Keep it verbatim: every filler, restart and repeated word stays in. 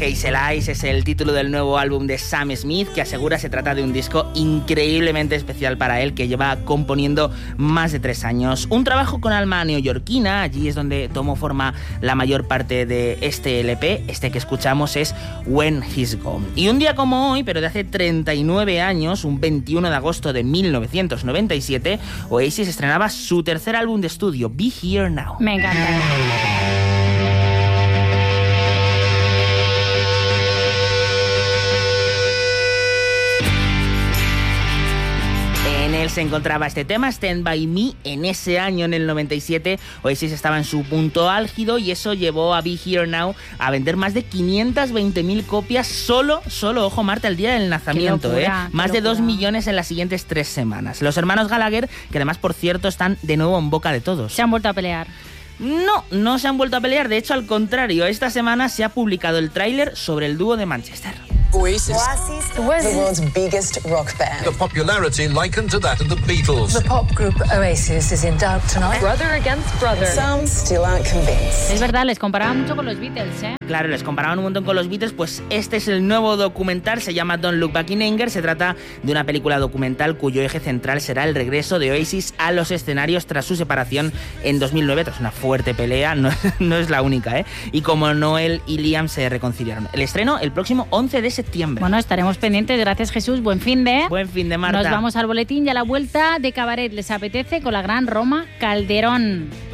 Hazel Eyes es el título del nuevo álbum de Sam Smith, que asegura se trata de un disco increíblemente especial para él, que lleva componiendo más de tres años. Un trabajo con alma neoyorquina, allí es donde tomó forma la mayor parte de este L P. Este que escuchamos es When He's Gone. Y un día como hoy, pero de hace treinta y nueve años, un veintiuno de agosto de mil novecientos noventa y siete, Oasis estrenaba su tercer álbum de estudio, Be Here Now. Me encanta. En él se encontraba este tema, Stand By Me. En ese año, en el noventa y siete, Oasis estaba en su punto álgido y eso llevó a Be Here Now a vender más de quinientas veinte mil copias solo, solo, ojo Marta, el día del lanzamiento. Locura, ¿eh? Más de dos millones en las siguientes tres semanas. Los hermanos Gallagher, que además, por cierto, están de nuevo en boca de todos. Se han vuelto a pelear. No, no se han vuelto a pelear. De hecho, al contrario, esta semana se ha publicado el tráiler sobre el dúo de Manchester. Oasis. Oasis, the world's biggest rock band. The popularity likened to that of the Beatles. The pop group Oasis is in doubt tonight. Brother against brother. Some still aren't convinced. Es verdad, les comparaban mucho con los Beatles, ¿eh? Claro, les comparaban un montón con los Beatles, pues este es el nuevo documental, se llama Don't Look Back in Anger. Se trata de una película documental cuyo eje central será el regreso de Oasis a los escenarios tras su separación en dos mil nueve. Tras una fuerte pelea, no, no es la única, ¿eh? Y como Noel y Liam se reconciliaron. El estreno el próximo once de septiembre. Bueno, estaremos pendientes. Gracias, Jesús. Buen fin de... Buen fin de, Marta. Nos vamos al boletín y a la vuelta de Cabaret. ¿Les apetece? Con la gran Roma Calderón.